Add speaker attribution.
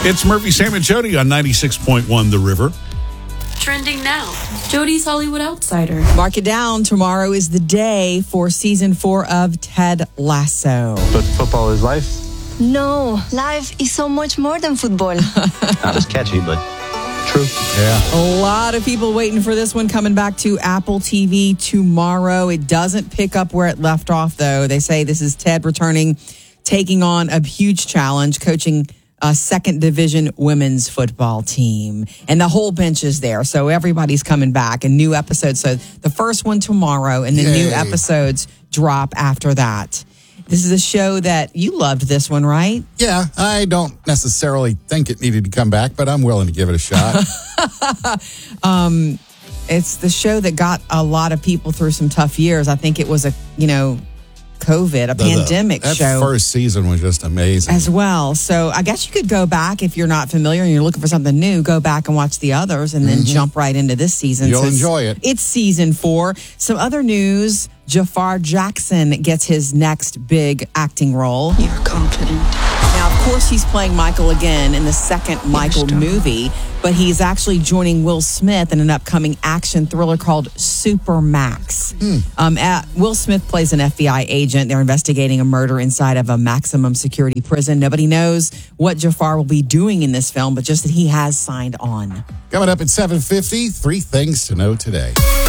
Speaker 1: It's Murphy, Sam, and Jody on 96.1 The River.
Speaker 2: Trending now. Jody's Hollywood Outsider.
Speaker 3: Mark it down. Tomorrow is the day for season 4 of Ted Lasso.
Speaker 4: But football is life?
Speaker 5: No, life is so much more than football.
Speaker 4: Not as catchy, but true.
Speaker 1: Yeah.
Speaker 3: A lot of people waiting for this one coming back to Apple TV tomorrow. It doesn't pick up where it left off, though. They say this is Ted returning, taking on a huge challenge, coaching a second division women's football team. And the whole bench is there. So everybody's coming back. And new episodes. So the first one tomorrow and the new episodes drop after that. This is a show that you loved this one, right?
Speaker 6: Yeah, I don't necessarily think it needed to come back, but I'm willing to give it a shot.
Speaker 3: It's the show that got a lot of people through some tough years. I think it was COVID, pandemic
Speaker 6: that
Speaker 3: show.
Speaker 6: First season was just amazing.
Speaker 3: As well. So I guess you could go back if you're not familiar and you're looking for something new, go back and watch the others and then jump right into this season.
Speaker 6: You'll
Speaker 3: So
Speaker 6: enjoy it.
Speaker 3: It's season 4. Some other news, Jafar Jackson gets his next big acting role.
Speaker 5: You're confident.
Speaker 3: Now, of course, he's playing Michael again in the second Michael movie, but he's actually joining Will Smith in an upcoming action thriller called Supermax. Will Smith plays an FBI agent. They're investigating a murder inside of a maximum security prison. Nobody knows what Jafar will be doing in this film, but just that he has signed on.
Speaker 6: Coming up at 7:50, 3 things to know today.